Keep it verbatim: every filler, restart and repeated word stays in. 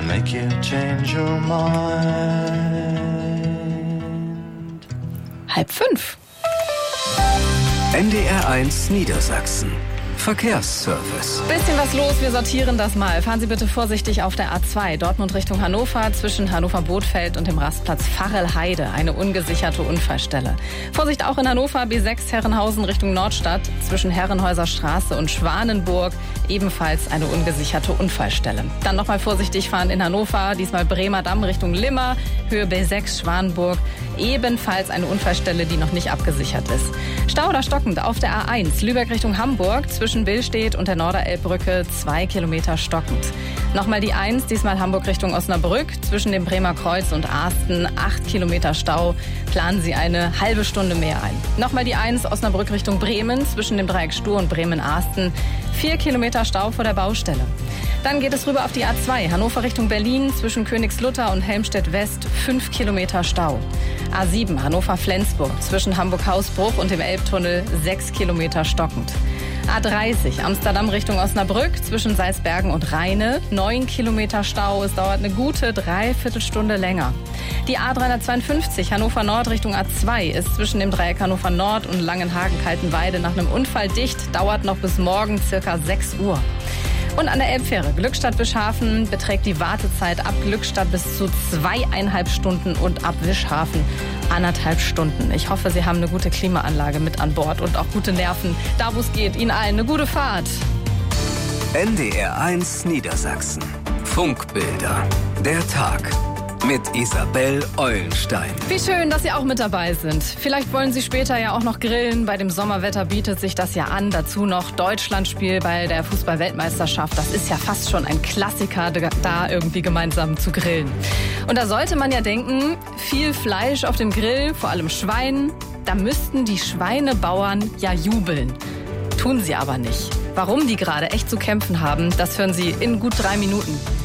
to make you change your mind. Halb fünf. N D R eins Niedersachsen. Verkehrsservice. Bisschen was los, wir sortieren das mal. Fahren Sie bitte vorsichtig auf der A zwei, Dortmund Richtung Hannover, zwischen Hannover-Bothfeld und dem Rastplatz Fachelheide, eine ungesicherte Unfallstelle. Vorsicht auch in Hannover, B sechs Herrenhausen Richtung Nordstadt, zwischen Herrenhäuser Straße und Schwanenburg, ebenfalls eine ungesicherte Unfallstelle. Dann nochmal vorsichtig fahren in Hannover, diesmal Bremer Damm Richtung Limmer, Höhe B sechs Schwanenburg, ebenfalls eine Unfallstelle, die noch nicht abgesichert ist. Stau oder stockend auf der A eins, Lübeck Richtung Hamburg, zwischen Billstedt und der Norderelbbrücke, zwei Kilometer stockend. Nochmal die eins, diesmal Hamburg Richtung Osnabrück, zwischen dem Bremer Kreuz und Asten, acht Kilometer Stau, planen Sie eine halbe Stunde mehr ein. Nochmal die eins, Osnabrück Richtung Bremen, zwischen dem Dreieck Stur und Bremen-Asten, vier Kilometer Stau vor der Baustelle. Dann geht es rüber auf die A zwei, Hannover Richtung Berlin, zwischen Königslutter und Helmstedt-West, fünf Kilometer Stau. A sieben, Hannover-Flensburg, zwischen Hamburg-Hausbruch und dem Elbtunnel, sechs Kilometer stockend. A dreißig, Amsterdam Richtung Osnabrück, zwischen Salzbergen und Rheine, neun Kilometer Stau. Es dauert eine gute Dreiviertelstunde länger. Die A dreihundertzweiundfünfzig, Hannover Nord Richtung A zwei, ist zwischen dem Dreieck Hannover Nord und Langenhagen-Kaltenweide nach einem Unfall dicht, dauert noch bis morgen circa sechs Uhr. Und an der Elbfähre Glückstadt-Wischhafen beträgt die Wartezeit ab Glückstadt bis zu zweieinhalb Stunden und ab Wischhafen anderthalb Stunden. Ich hoffe, Sie haben eine gute Klimaanlage mit an Bord und auch gute Nerven. Da, wo es geht, Ihnen allen eine gute Fahrt. N D R eins Niedersachsen. Funkbilder. Der Tag. Mit Isabel Eulenstein. Wie schön, dass Sie auch mit dabei sind. Vielleicht wollen Sie später ja auch noch grillen. Bei dem Sommerwetter bietet sich das ja an. Dazu noch Deutschlandspiel bei der Fußball-Weltmeisterschaft. Das ist ja fast schon ein Klassiker, da irgendwie gemeinsam zu grillen. Und da sollte man ja denken, viel Fleisch auf dem Grill, vor allem Schwein. Da müssten die Schweinebauern ja jubeln. Tun sie aber nicht. Warum die gerade echt zu kämpfen haben, das hören Sie in gut drei Minuten.